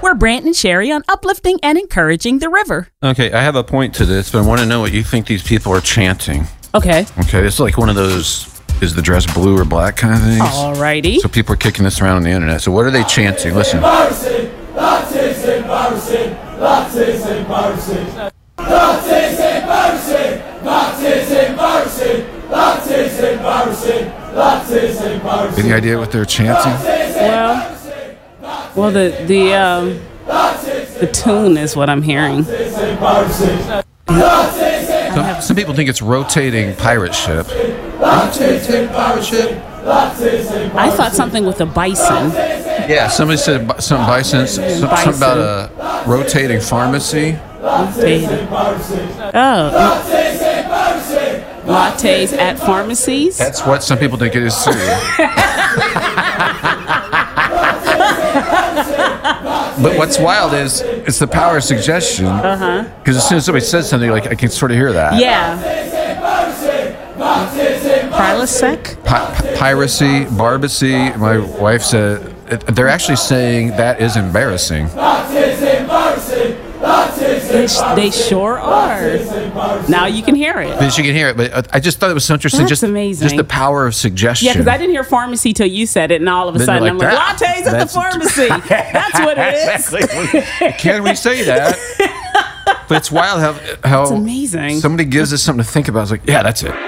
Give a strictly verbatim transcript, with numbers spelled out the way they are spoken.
We're Brant and Sherry on uplifting and encouraging the river. Okay, I have a point to this, but I want to know what you think these people are chanting. Okay. Okay, it's like one of those, is the dress blue or black kind of things? Alrighty. So people are kicking this around on the internet. So what are they chanting? Listen. That is embarrassing. That is embarrassing. That is embarrassing. That is embarrassing. That is embarrassing. That is embarrassing. Any idea what they're chanting? Well, well, the the um, the tune is what I'm hearing. Some, some people think it's rotating pirate ship. Rotating pirate ship. I thought something with a bison. Yeah, somebody said bi- some bison, some, something about a rotating pharmacy. Rotating. Oh, lattes at pharmacies. That's what some people think it is too. But what's wild is it's the power of suggestion. Uh huh. Because as soon as somebody says something, like I can sort of hear that. Yeah. Prilosec? Pi- piracy, barbacy. My wife said it, they're actually saying that is embarrassing. That is embarrassing. That is They, sh- they sure are. Now you can hear it. But you can hear it. But uh, I just thought it was so interesting. That's just amazing. Just the power of suggestion. Yeah, because I didn't hear pharmacy till you said it, and all of a Then sudden you're I'm like, like, "That- lattes at the that's- pharmacy. That's what it is. Can we say that? But it's wild how how It's amazing. somebody gives us something to think about. It's like, yeah, that's it.